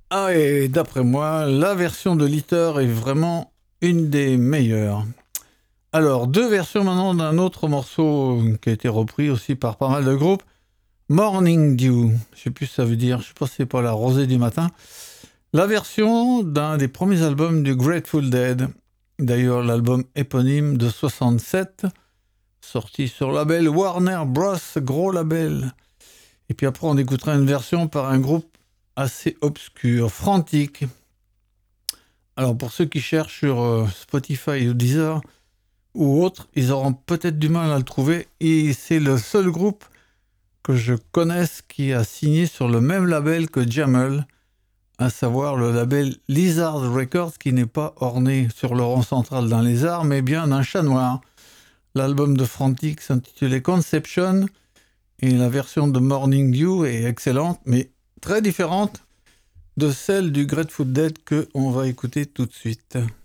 Ah, et d'après moi, la version de Litter est vraiment une des meilleures. Alors, deux versions maintenant d'un autre morceau qui a été repris aussi par pas mal de groupes. Morning Dew, je sais plus ce que ça veut dire, je sais pas si c'est pas la rosée du matin. La version d'un des premiers albums du Grateful Dead. D'ailleurs, l'album éponyme de 67, sorti sur le label Warner Bros, gros label. Et puis après, on écoutera une version par un groupe assez obscur, Frantic. Alors pour ceux qui cherchent sur Spotify ou Deezer ou autres, ils auront peut-être du mal à le trouver. Et c'est le seul groupe que je connaisse qui a signé sur le même label que Jamel, à savoir le label Lizard Records, qui n'est pas orné sur le rond central d'un lézard, mais bien d'un chat noir. L'album de Frantic s'intitulait Conception, et la version de Morning Dew est excellente, mais très différente de celle du Grateful Dead que on va écouter tout de suite.